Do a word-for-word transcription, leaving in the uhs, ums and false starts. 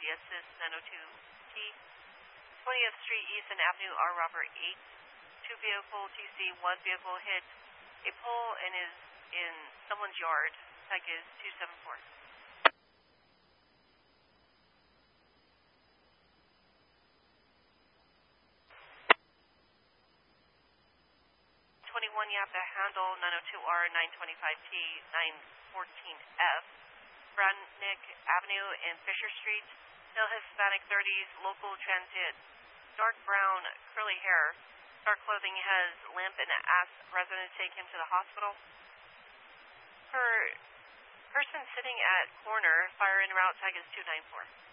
Assist nine oh two T. twentieth Street East and Avenue R. Robert eight. Two vehicle T C, one vehicle hit a pole and is in someone's yard. Tag is two seven four. twenty-one Yappa Handle nine oh two R nine twenty-five T nine fourteen F. Brandnick Avenue and Fisher Street. Male Hispanic thirties, local transit. Dark brown, curly hair. Dark clothing, has limp and asked residents take him to the hospital. Per person sitting at corner, fire en route, tag is two nine four.